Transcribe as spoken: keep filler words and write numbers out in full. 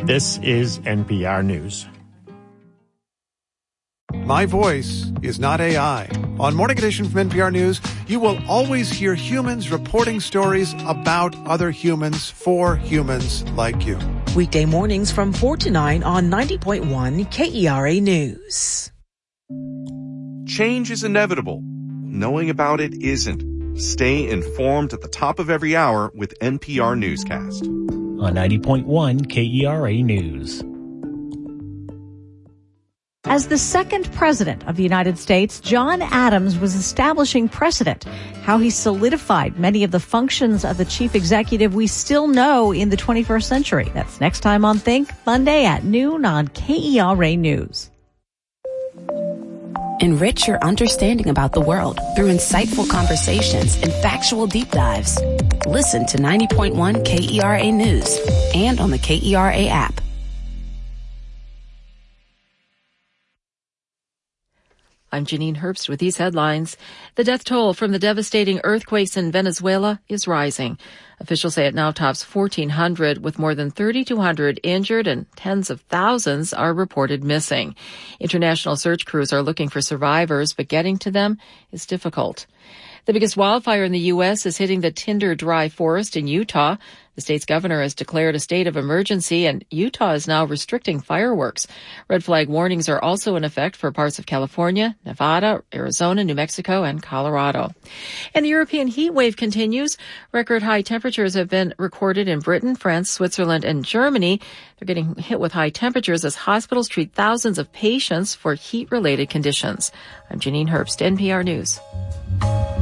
This is N P R News. My voice is not A I. On Morning Edition from N P R News, you will always hear humans reporting stories about other humans for humans like you. Weekday mornings from four to nine on ninety point one K E R A News. Change is inevitable. Knowing about it isn't. Stay informed at the top of every hour with N P R Newscast. On ninety point one K E R A News. As the second president of the United States, John Adams was establishing precedent, how he solidified many of the functions of the chief executive we still know in the twenty-first century. That's next time on Think, Monday at noon on K E R A News. Enrich your understanding about the world through insightful conversations and factual deep dives. Listen to ninety point one K E R A News and on the K E R A app. I'm Janine Herbst with these headlines. The death toll from the devastating earthquakes in Venezuela is rising. Officials say it now tops fourteen hundred, with more than thirty-two hundred injured and tens of thousands are reported missing. International search crews are looking for survivors, but getting to them is difficult. The biggest wildfire in the U S is hitting the Tinder Dry Forest in Utah. The state's governor has declared a state of emergency, and Utah is now restricting fireworks. Red flag warnings are also in effect for parts of California, Nevada, Arizona, New Mexico, and Colorado. And the European heat wave continues. Record high temperatures have been recorded in Britain, France, Switzerland, and Germany. They're getting hit with high temperatures as hospitals treat thousands of patients for heat-related conditions. I'm Janine Herbst, N P R News.